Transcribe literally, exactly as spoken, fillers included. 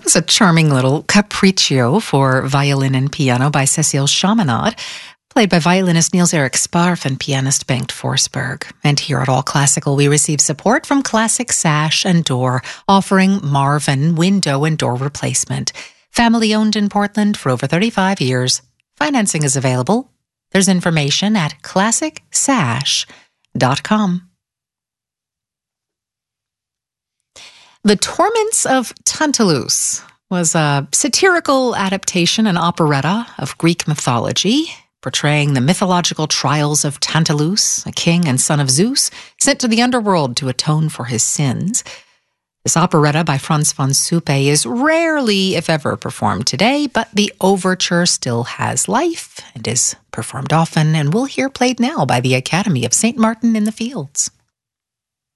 was a charming little capriccio for violin and piano by Cécile Chaminade, played by violinist Niels-Erik Sparff and pianist Bengt Forsberg. And here at All Classical, we receive support from Classic Sash and Door, offering Marvin window and door replacement. Family-owned in Portland for over thirty-five years. Financing is available. There's information at classic sash dot com. The Torments of Tantalus was a satirical adaptation and operetta of Greek mythology, portraying the mythological trials of Tantalus, a king and son of Zeus, sent to the underworld to atone for his sins. This operetta by Frans van Suppe is rarely, if ever, performed today, but the overture still has life and is performed often, and we'll hear played now by the Academy of Saint Martin in the Fields.